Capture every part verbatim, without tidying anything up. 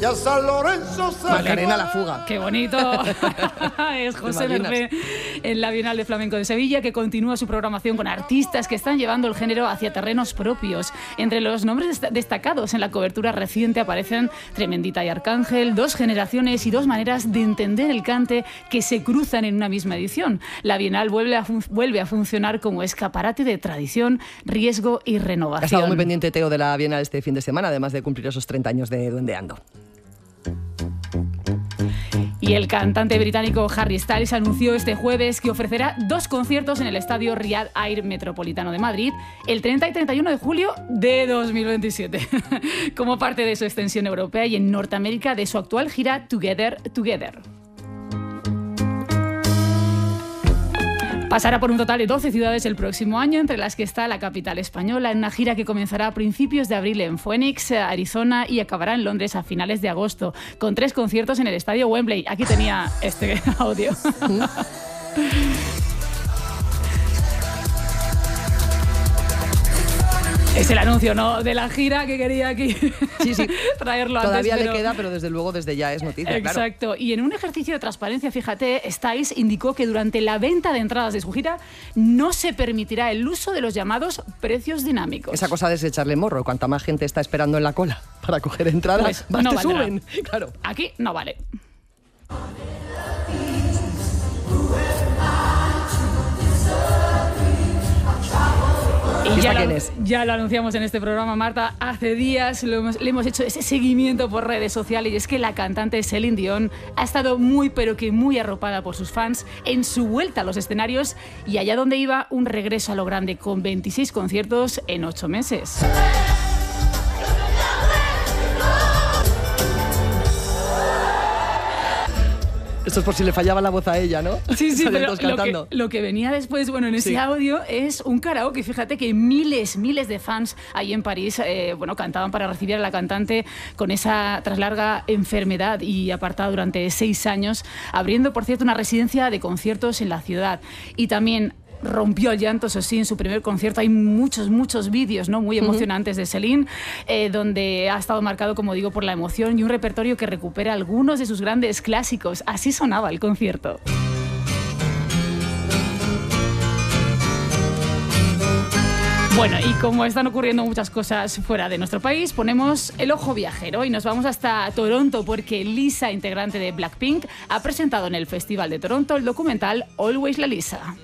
ya San Lorenzo se Macarena la fuga. ¡Qué bonito! Es José Mercé en la Bienal de Flamenco de Sevilla, que continúa su programación con artistas que están llevando el género hacia terrenos propios. Entre los nombres destacados en la cobertura reciente aparecen Tremendita y Arcángel, dos generaciones y dos maneras de entender el cante que se cruzan en una misma edición. La Bienal vuelve a, fun- vuelve a funcionar como escaparate de tradición, riesgo y renovación. Ha estado muy pendiente, Teo, de la Bienal este fin de semana, además de cumplir esos treinta años de Duendeando. Y el cantante británico Harry Styles anunció este jueves que ofrecerá dos conciertos en el estadio Riyadh Air Metropolitano de Madrid el treinta y treinta y uno de julio de dos mil veintisiete, como parte de su extensión europea y en Norteamérica de su actual gira Together Together. Pasará por un total de doce ciudades el próximo año, entre las que está la capital española, en una gira que comenzará a principios de abril en Phoenix, Arizona, y acabará en Londres a finales de agosto, con tres conciertos en el estadio Wembley. Aquí tenía este audio. Es el anuncio, ¿no?, de la gira que quería aquí sí, sí. traerlo Todavía antes. Todavía le queda, pero desde luego desde ya es noticia. Exacto. Claro. Y en un ejercicio de transparencia, fíjate, Styles indicó que durante la venta de entradas de su gira no se permitirá el uso de los llamados precios dinámicos. Esa cosa de echarle morro. Cuanta más gente está esperando en la cola para coger entradas, pues más no te valdrá. suben. Claro. Aquí no vale. Y ya lo, ya lo anunciamos en este programa, Marta. Hace días lo hemos, le hemos hecho ese seguimiento por redes sociales, y es que la cantante Celine Dion ha estado muy, pero que muy arropada por sus fans en su vuelta a los escenarios, y allá donde iba, un regreso a lo grande con veintiséis conciertos en ocho meses. Esto es por si le fallaba la voz a ella, ¿no? Sí, sí, pero lo que, lo que venía después, bueno, en ese sí. audio es un karaoke. Fíjate que miles, miles de fans ahí en París, eh, bueno, cantaban para recibir a la cantante con esa tras larga enfermedad y apartada durante seis años, abriendo, por cierto, una residencia de conciertos en la ciudad. Y también rompió el llanto, eso sí, en su primer concierto. Hay muchos, muchos vídeos, ¿no?, muy emocionantes de Celine, eh, donde ha estado marcado, como digo, por la emoción y un repertorio que recupera algunos de sus grandes clásicos. Así sonaba el concierto. Bueno, y como están ocurriendo muchas cosas fuera de nuestro país, ponemos el ojo viajero y nos vamos hasta Toronto, porque Lisa, integrante de Blackpink, ha presentado en el Festival de Toronto el documental Always la Lisa.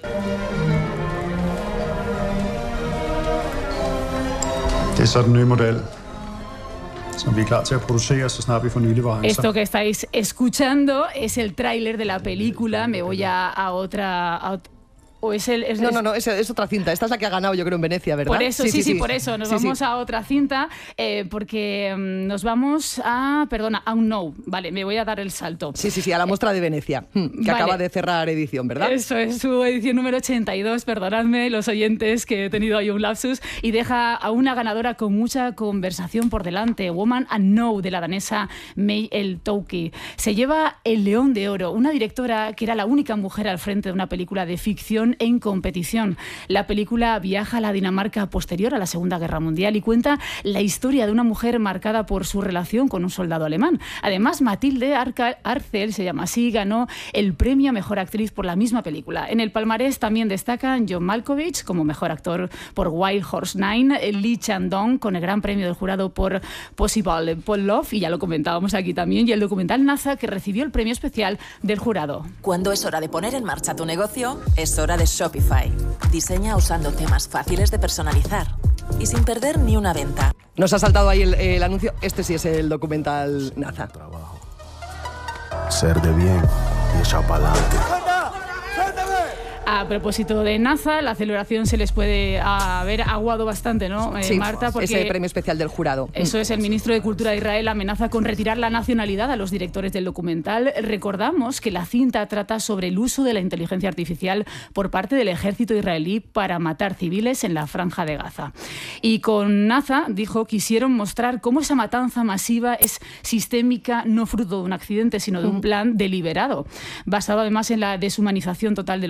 Esto que estáis escuchando es el tráiler de la película. Me voy a, a otra... A ot- ¿O es el, es no, no, no, es, es otra cinta. Esta es la que ha ganado, yo creo, en Venecia, ¿verdad? Por eso, sí, sí, sí, sí por eso. Nos sí, vamos sí. a otra cinta, eh, porque um, nos vamos a... Perdona, a un no. Vale, me voy a dar el salto. Sí, sí, sí, a la muestra de Venecia, que vale. acaba de cerrar edición, ¿verdad? Eso es su edición número ochenta y dos. Perdonadme, los oyentes, que he tenido ahí un lapsus. Y deja a una ganadora con mucha conversación por delante. Woman and No, de la danesa May El Touki. Se lleva el León de Oro, una directora que era la única mujer al frente de una película de ficción en competición. La película viaja a la Dinamarca posterior a la Segunda Guerra Mundial y cuenta la historia de una mujer marcada por su relación con un soldado alemán. Además, Matilde Arcel, se llama así, ganó el premio a Mejor Actriz por la misma película. En el palmarés también destacan John Malkovich como Mejor Actor por Wild Horse Nine, Lee Chang-dong con el Gran Premio del Jurado por Possible Paul Love, y ya lo comentábamos aquí también, y el documental Naza, que recibió el premio especial del jurado. Cuando es hora de poner en marcha tu negocio, es hora de Shopify. Diseña usando temas fáciles de personalizar y sin perder ni una venta. Nos ha saltado ahí el, el anuncio. Este sí es el documental Naza. Trabajo. Ser de bien y echar para adelante. A propósito de Naza, la celebración se les puede haber aguado bastante, ¿no, eh, sí, Marta? Porque ese premio especial del jurado. Eso es, el ministro de Cultura de Israel amenaza con retirar la nacionalidad a los directores del documental. Recordamos que la cinta trata sobre el uso de la inteligencia artificial por parte del ejército israelí para matar civiles en la Franja de Gaza. Y con Naza, dijo, quisieron mostrar cómo esa matanza masiva es sistémica, no fruto de un accidente, sino de un plan deliberado, basado además en la deshumanización total de los palestinos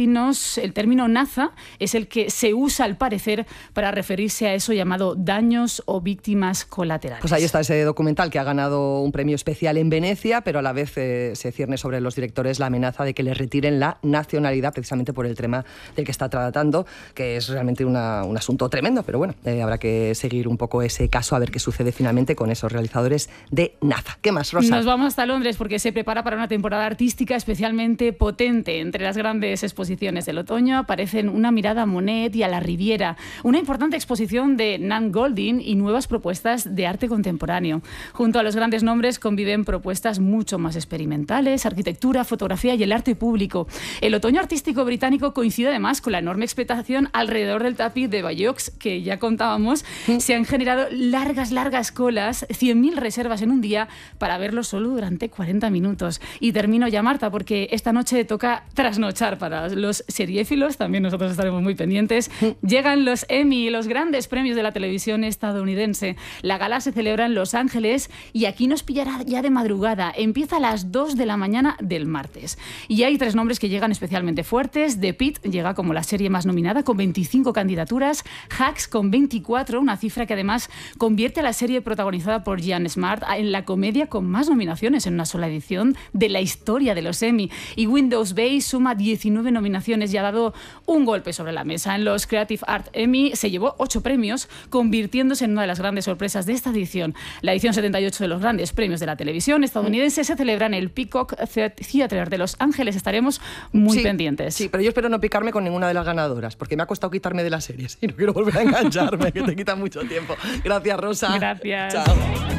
términos, el término naza es el que se usa al parecer para referirse a eso llamado daños o víctimas colaterales. Pues ahí está ese documental que ha ganado un premio especial en Venecia, pero a la vez eh, se cierne sobre los directores la amenaza de que les retiren la nacionalidad precisamente por el tema del que está tratando, que es realmente una, un asunto tremendo, pero bueno, eh, habrá que seguir un poco ese caso a ver qué sucede finalmente con esos realizadores de Naza. ¿Qué más, Rosa? Nos vamos hasta Londres porque se prepara para una temporada artística especialmente potente. Entre las grandes exposiciones del otoño aparecen Una mirada a Monet y a la Riviera, una importante exposición de Nan Goldin y nuevas propuestas de arte contemporáneo. Junto a los grandes nombres conviven propuestas mucho más experimentales, arquitectura, fotografía y el arte público. El otoño artístico británico coincide además con la enorme expectación alrededor del tapiz de Bayeux, que ya contábamos. Se han generado largas, largas colas, cien mil reservas en un día para verlo solo durante cuarenta minutos. Y termino ya, Marta, porque esta noche toca trasnochar para los seriéfilos, también nosotros estaremos muy pendientes. Llegan los Emmy, los grandes premios de la televisión estadounidense. La gala se celebra en Los Ángeles y aquí nos pillará ya de madrugada. Empieza a las dos de la mañana del martes. Y hay tres nombres que llegan especialmente fuertes. The Pitt llega como la serie más nominada con veinticinco candidaturas. Hacks con veinticuatro, una cifra que además convierte a la serie protagonizada por Jean Smart en la comedia con más nominaciones en una sola edición de la historia de los Emmy. Y Windows Bay suma diecinueve nominaciones y ha dado un golpe sobre la mesa. En los Creative Art Emmy se llevó ocho premios, convirtiéndose en una de las grandes sorpresas de esta edición. La edición setenta y ocho de los grandes premios de la televisión estadounidense se celebra en el Peacock Theatre de Los Ángeles. Estaremos muy sí, pendientes. Sí, pero yo espero no picarme con ninguna de las ganadoras, porque me ha costado quitarme de las series y no quiero volver a engancharme, que te quita mucho tiempo. Gracias, Rosa. Gracias. Chao.